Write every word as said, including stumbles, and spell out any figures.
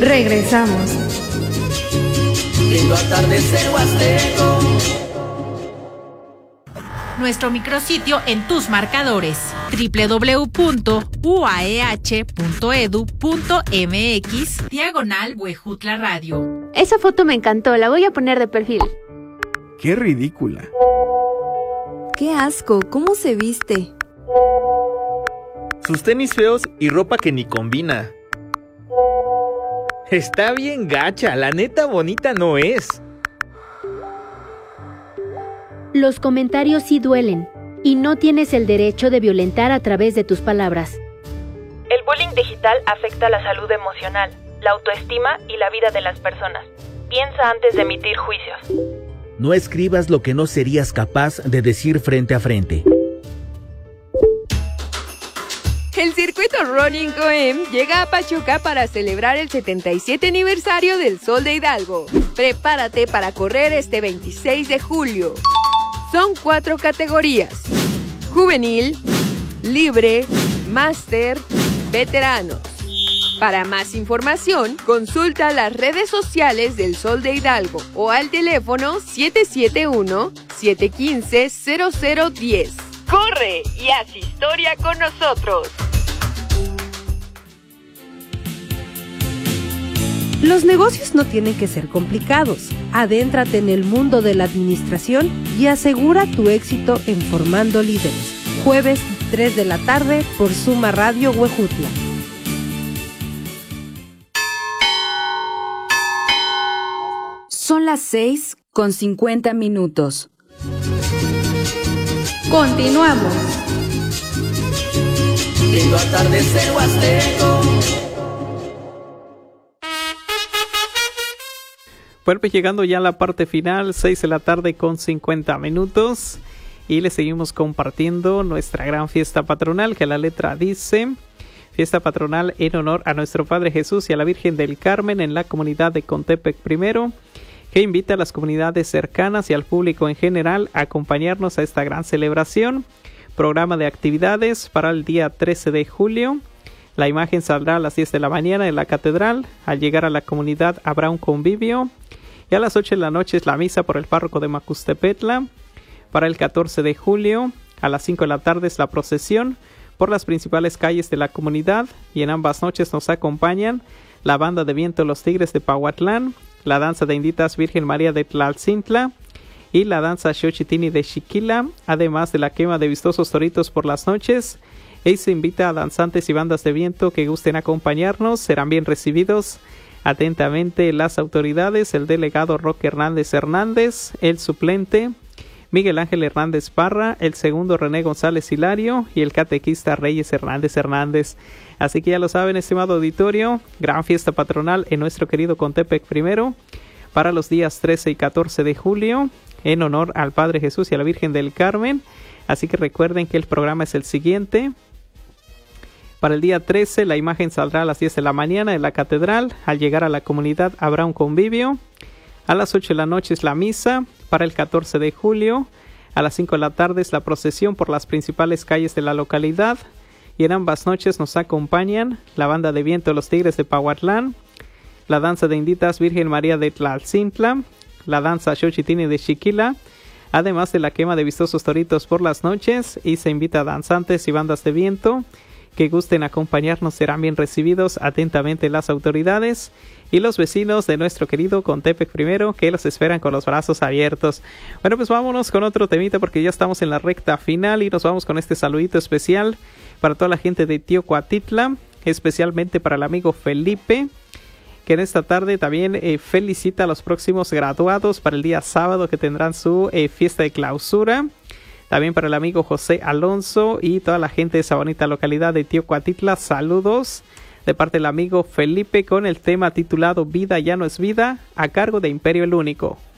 Regresamos. Lindo atardecer huasteco. Nuestro micrositio en tus marcadores: doble u doble u doble u punto u a e hache punto e d u punto m x diagonal Huejutla Radio. Esa foto me encantó, la voy a poner de perfil. ¡Qué ridícula! ¡Qué asco! ¿Cómo se viste? Sus tenis feos y ropa que ni combina. Está bien gacha, la neta bonita no es. Los comentarios sí duelen, y no tienes el derecho de violentar a través de tus palabras. El bullying digital afecta la salud emocional, la autoestima y la vida de las personas. Piensa antes de emitir juicios. No escribas lo que no serías capaz de decir frente a frente. El circuito Running Coem llega a Pachuca para celebrar el setenta y siete aniversario del Sol de Hidalgo. Prepárate para correr este veintiséis de julio. Son cuatro categorías: juvenil, libre, máster, veteranos. Para más información, consulta las redes sociales del Sol de Hidalgo o al teléfono siete siete uno, siete uno cinco, cero cero uno cero. ¡Corre y haz historia con nosotros! Los negocios no tienen que ser complicados. Adéntrate en el mundo de la administración y asegura tu éxito en Formando Líderes. Jueves, tres de la tarde, por Suma Radio Huejutla. Son las seis con cincuenta minutos. Continuamos. Lindo atardecer huasteco. Bueno, pues llegando ya a la parte final, seis de la tarde con cincuenta minutos, y le seguimos compartiendo nuestra gran fiesta patronal, que la letra dice: fiesta patronal en honor a nuestro Padre Jesús y a la Virgen del Carmen en la comunidad de Contepec Primero, que invita a las comunidades cercanas y al público en general a acompañarnos a esta gran celebración. Programa de actividades para el día trece de julio. La imagen saldrá a las diez de la mañana en la catedral. Al llegar a la comunidad habrá un convivio. Y a las ocho de la noche es la misa por el párroco de Macustepetla. Para el catorce de julio, a las cinco de la tarde es la procesión por las principales calles de la comunidad. Y en ambas noches nos acompañan la banda de viento Los Tigres de Pahuatlán, la danza de Inditas Virgen María de Tlalcintla y la danza Xochitini de Xiquila, además de la quema de vistosos toritos por las noches. Y se invita a danzantes y bandas de viento que gusten acompañarnos. Serán bien recibidos atentamente las autoridades, el delegado Roque Hernández Hernández, el suplente Miguel Ángel Hernández Parra, el segundo René González Hilario y el catequista Reyes Hernández Hernández. Así que ya lo saben, estimado auditorio, gran fiesta patronal en nuestro querido Contepec Primero para los días trece y catorce de julio en honor al Padre Jesús y a la Virgen del Carmen. Así que recuerden que el programa es el siguiente. Para el día trece la imagen saldrá a las diez de la mañana en la catedral. Al llegar a la comunidad habrá un convivio. A las ocho de la noche es la misa. Para el catorce de julio a las cinco de la tarde es la procesión por las principales calles de la localidad. Y en ambas noches nos acompañan la banda de viento Los Tigres de Pahuatlán, la danza de Inditas Virgen María de Tlalcintla, la danza Xochitini de Xiquila, además de la quema de vistosos toritos por las noches. Y se invita a danzantes y bandas de viento que gusten acompañarnos. Serán bien recibidos atentamente las autoridades y los vecinos de nuestro querido Contepec Primero, que los esperan con los brazos abiertos. Bueno, pues vámonos con otro temita porque ya estamos en la recta final y nos vamos con este saludito especial para toda la gente de Teocuatitla, especialmente para el amigo Felipe, que en esta tarde también eh, felicita a los próximos graduados para el día sábado, que tendrán su eh, fiesta de clausura. También para el amigo José Alonso y toda la gente de esa bonita localidad de Teocuatitla, saludos de parte del amigo Felipe con el tema titulado Vida ya no es vida, a cargo de Imperio el Único.